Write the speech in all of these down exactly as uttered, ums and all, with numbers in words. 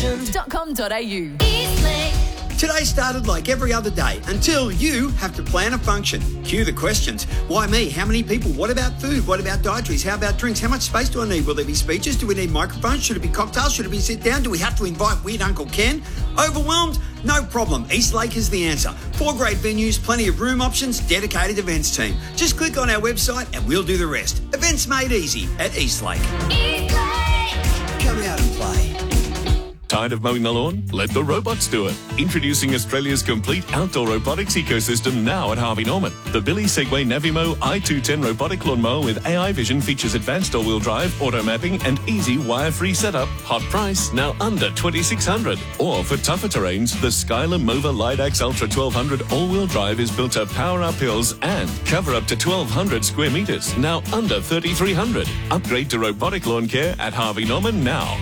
eastlink dot com dot a u. Today started like every other day until you have to plan a function. Cue the questions. Why me? How many people? What about food? What about dietaries? How about drinks? How much space do I need? Will there be speeches? Do we need microphones? Should it be cocktails? Should it be sit down? Do we have to invite weird Uncle Ken? Overwhelmed? No problem. Eastlake is the answer. Four great venues, plenty of room options, dedicated events team. Just click on our website and we'll do the rest. Events made easy at Eastlake. Eastlake! Come out and play. Tired of mowing the lawn? Let the robots do it. Introducing Australia's complete outdoor robotics ecosystem now at Harvey Norman. The Billy Segway Navimo i two ten robotic lawnmower with A I vision features advanced all-wheel drive, auto mapping and easy wire-free setup. Hot price, now under twenty-six hundred dollars. Or for tougher terrains, the Skyler Mova Lidax Ultra twelve hundred all-wheel drive is built to power up hills and cover up to twelve hundred square metres, now under thirty-three hundred dollars. Upgrade to robotic lawn care at Harvey Norman now.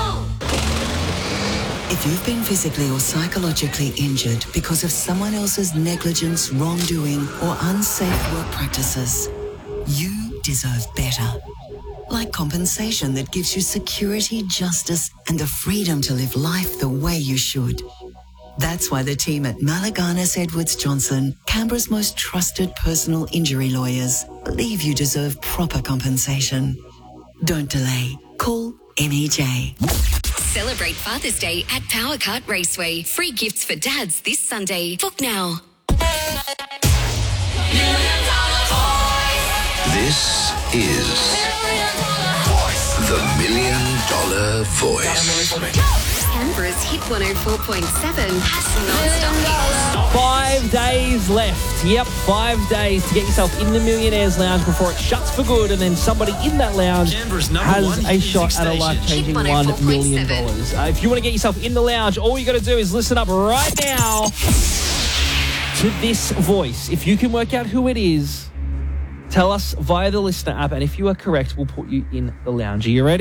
If you've been physically or psychologically injured because of someone else's negligence, wrongdoing, or unsafe work practices, you deserve better. Like compensation that gives you security, justice, and the freedom to live life the way you should. That's why the team at Malaganas Edwards Johnson, Canberra's most trusted personal injury lawyers, believe you deserve proper compensation. Don't delay. Call M E J. Celebrate Father's Day at Power Kart Raceway. Free gifts for dads this Sunday. Book now. This is the Million Dollar Voice. Canberra's Hit one oh four point seven has non-stop hits. Five days left. Yep, five days to get yourself in the Millionaires Lounge before it shuts for good, and then somebody in that lounge has a shot at a life-changing one million dollars. Uh, if you want to get yourself in the lounge, all you got to do is listen up right now to this voice. If you can work out who it is, tell us via the listener app, and if you are correct, we'll put you in the lounge. Are you ready?